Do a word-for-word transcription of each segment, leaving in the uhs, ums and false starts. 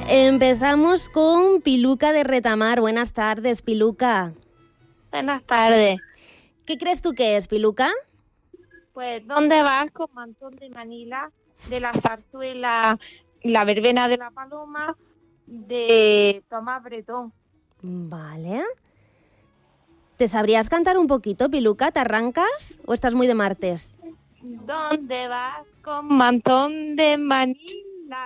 Empezamos con Piluca de Retamar. Buenas tardes, Piluca. Buenas tardes. ¿Qué crees tú que es, Piluca? Pues, ¿dónde vas con Mantón de Manila, de la zarzuela La Verbena de la Paloma, de Tomás Bretón? Vale. ¿Te sabrías cantar un poquito, Piluca? ¿Te arrancas o estás muy de martes? ¿Dónde vas con Mantón de Manila?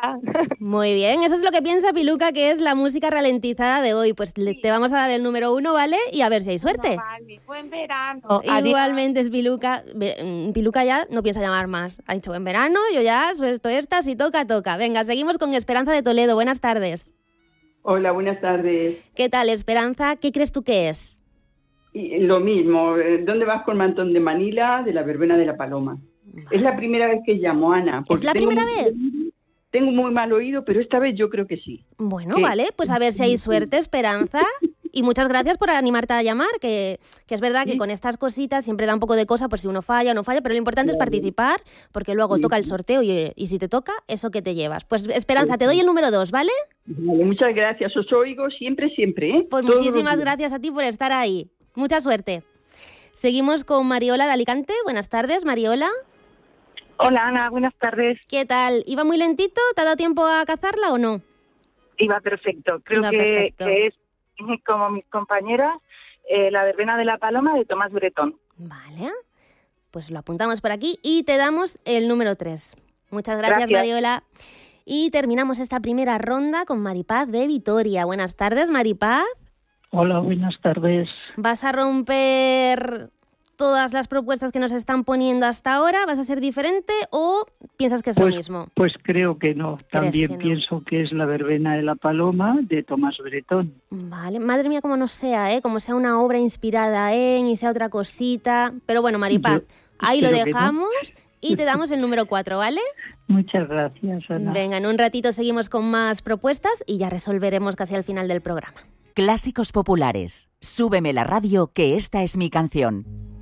Muy bien, eso es lo que piensa Piluca que es la música ralentizada de hoy. Pues sí. Te vamos a dar el número uno, ¿vale? Y a ver si hay suerte. No, vale, buen verano. Igualmente es Piluca. Piluca ya no piensa llamar más. Ha dicho buen verano, yo ya suelto esta, si toca, toca. Venga, seguimos con Esperanza de Toledo. Buenas tardes. Hola, buenas tardes. ¿Qué tal, Esperanza? ¿Qué crees tú que es? Y lo mismo, ¿dónde vas con Mantón de Manila, de la Verbena de la Paloma? Vale. Es la primera vez que llamo, Ana. ¿Es la primera muy, vez? Tengo muy mal oído, pero esta vez yo creo que sí. Bueno, ¿Qué? Vale, pues a ver si hay suerte, Esperanza. Y muchas gracias por animarte a llamar, que, que es verdad que sí. Con estas cositas siempre da un poco de cosa por si uno falla o no falla, pero lo importante claro. es participar, porque luego sí. toca el sorteo y, y si te toca, eso que te llevas. Pues Esperanza, sí. te doy el número dos, ¿vale? Vale, muchas gracias, os oigo siempre, siempre, ¿eh? Pues Todos muchísimas gracias a ti por estar ahí. Mucha suerte. Seguimos con Mariola de Alicante. Buenas tardes, Mariola. Hola, Ana, buenas tardes. ¿Qué tal? ¿Iba muy lentito? ¿Te ha dado tiempo a cazarla o no? Iba perfecto. Creo Iba que, perfecto. que es, como mis compañeras, eh, La Verbena de la Paloma de Tomás Bretón. Vale, pues lo apuntamos por aquí y te damos el número tres. Muchas gracias, gracias. Mariola. Y terminamos esta primera ronda con Maripaz de Vitoria. Buenas tardes, Maripaz. Hola, buenas tardes. ¿Vas a romper todas las propuestas que nos están poniendo hasta ahora? ¿Vas a ser diferente o piensas que es pues, lo mismo? Pues creo que no. También que no? pienso que es La Verbena de la Paloma de Tomás Bretón. Vale, madre mía, como no sea, ¿eh? Como sea una obra inspirada en y sea otra cosita. Pero bueno, Maripaz, Yo ahí lo dejamos no. y te damos el número cuatro, ¿vale? Muchas gracias, Ana. Venga, en un ratito seguimos con más propuestas y ya resolveremos casi al final del programa. Clásicos populares. Súbeme la radio, que esta es mi canción.